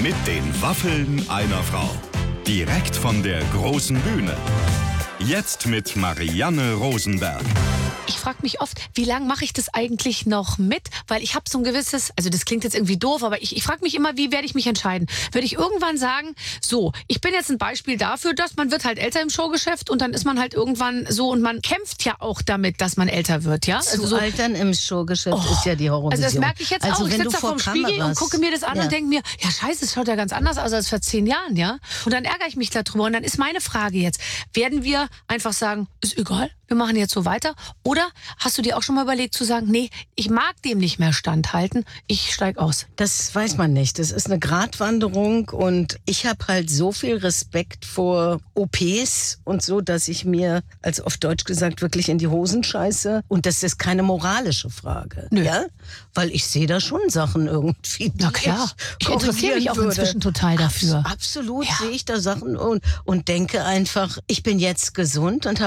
Mit den Waffeln einer Frau. Direkt von der großen Bühne. Jetzt mit Marianne Rosenberg. Ich frage mich oft, wie lange mache ich das eigentlich noch mit? Weil ich habe so ein gewisses, also das klingt jetzt irgendwie doof, aber ich frage mich immer, wie werde ich mich entscheiden? Würde ich irgendwann sagen, so, ich bin jetzt ein Beispiel dafür, dass man wird halt älter im Showgeschäft und dann ist man halt irgendwann so und man kämpft ja auch damit, dass man älter wird, ja? Also so altern im Showgeschäft ist ja die Horrorvision. Also das merke ich jetzt auch. Ich sitze da vorm Spiegel und gucke mir das an und denke mir, ja scheiße, es schaut ja ganz anders aus als vor 10 Jahren, ja? Und dann ärgere ich mich darüber und dann ist meine Frage jetzt, werden wir einfach sagen, ist egal, wir machen jetzt so weiter? Oder hast du dir auch schon mal überlegt zu sagen, nee, ich mag dem nicht mehr standhalten, ich steige aus? Das weiß man nicht. Das ist eine Gratwanderung und ich habe halt so viel Respekt vor OPs und so, dass ich mir, als auf Deutsch gesagt, wirklich in die Hosen scheiße. Und das ist keine moralische Frage. Nö. Ja? Weil ich sehe da schon Sachen irgendwie. Na klar, ich interessiere mich auch inzwischen total dafür. Absolut sehe ich da Sachen und denke einfach, ich bin jetzt gesund und